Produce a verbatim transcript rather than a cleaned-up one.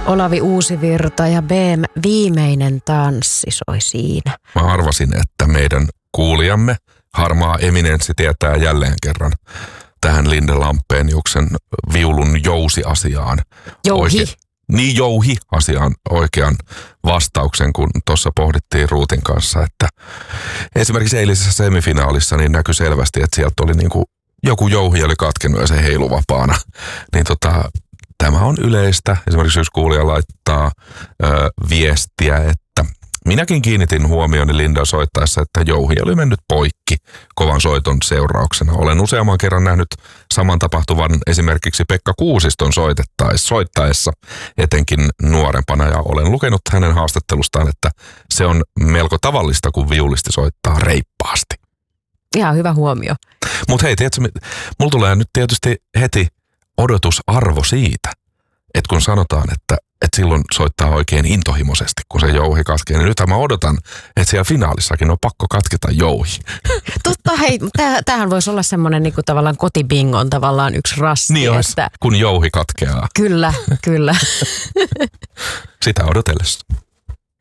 Olavi Uusivirta ja B M Viimeinen tanssi soi siinä. Mä arvasin, että meidän kuulijamme Harmaa Eminenssi tietää jälleen kerran tähän Linde Lampeniuksen viulun jousi-asiaan. Jouhi. Oike- niin jouhi-asiaan oikean vastauksen, kun tuossa pohdittiin Ruutin kanssa, että esimerkiksi eilisessä semifinaalissa niin näkyi selvästi, että sieltä oli niinku joku jouhi oli katkennut ja se heilu vapaana. Niin tota, tämä on yleistä. Esimerkiksi jos kuulija laittaa ö, viestiä, että minäkin kiinnitin huomioni Lindan soittaessa, että jouhi oli mennyt poikki kovan soiton seurauksena. Olen useamman kerran nähnyt saman tapahtuvan esimerkiksi Pekka Kuusiston soittaessa, etenkin nuorempana, ja olen lukenut hänen haastattelustaan, että se on melko tavallista, kun viulisti soittaa reippaasti. Ihan hyvä huomio. Mutta hei, tiedätkö, mulla tulee nyt tietysti heti odotusarvo siitä, että kun sanotaan, että, että silloin soittaa oikein intohimoisesti, kun se jouhi katkee, niin nythän mä odotan, että siellä finaalissakin on pakko katketa jouhi. Totta, hei, täh, tämähän voisi olla semmoinen niin kuin tavallaan kotibingon tavallaan yksi rasti. Niin olisi, että... kun jouhi katkeaa. Kyllä, kyllä. Sitä odotellessa.